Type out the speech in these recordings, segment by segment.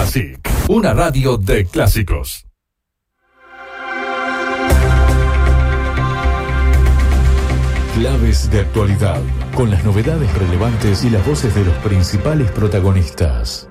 Classic, una radio de clásicos. Claves de actualidad, con las novedades relevantes y las voces de los principales protagonistas.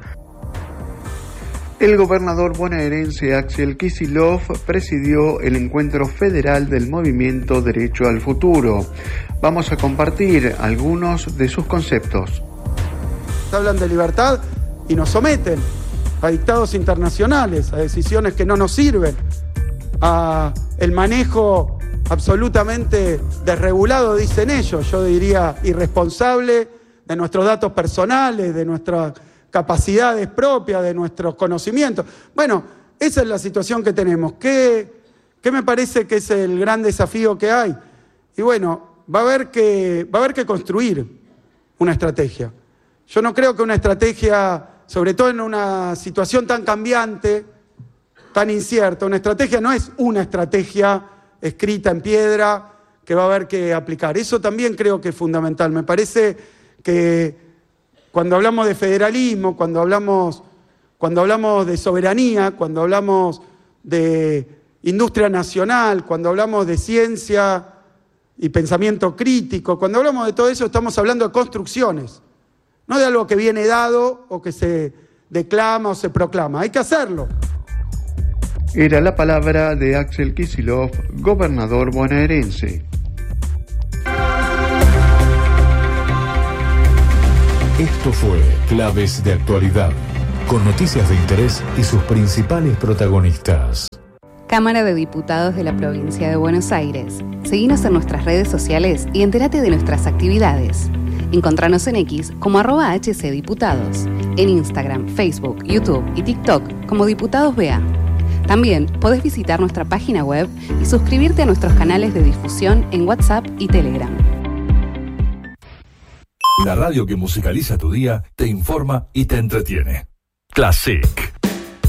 El gobernador bonaerense Axel Kicillof presidió el encuentro federal del movimiento Derecho al Futuro. Vamos a compartir algunos de sus conceptos. Hablan de libertad y nos someten a dictados internacionales, a decisiones que no nos sirven, a el manejo absolutamente desregulado, dicen ellos, yo diría irresponsable, de nuestros datos personales, de nuestras capacidades propias, de nuestros conocimientos. Bueno, esa es la situación que tenemos. ¿Qué me parece que es el gran desafío que hay? Y bueno, va a haber que construir una estrategia. Yo no creo que una estrategia, sobre todo en una situación tan cambiante, tan incierta, una estrategia no es una estrategia escrita en piedra que va a haber que aplicar. Eso también creo que es fundamental. Me parece que cuando hablamos de federalismo, cuando hablamos de soberanía, cuando hablamos de industria nacional, cuando hablamos de ciencia y pensamiento crítico, cuando hablamos de todo eso estamos hablando de construcciones, no de algo que viene dado o que se declama o se proclama. Hay que hacerlo. Era la palabra de Axel Kicillof, gobernador bonaerense. Esto fue Claves de Actualidad, con noticias de interés y sus principales protagonistas. Cámara de Diputados de la Provincia de Buenos Aires. Seguinos en nuestras redes sociales y entérate de nuestras actividades. Encontranos en X como @HCDiputados, en Instagram, Facebook, YouTube y TikTok como Diputados BA. También podés visitar nuestra página web y suscribirte a nuestros canales de difusión en WhatsApp y Telegram. La radio que musicaliza tu día, te informa y te entretiene. Classic.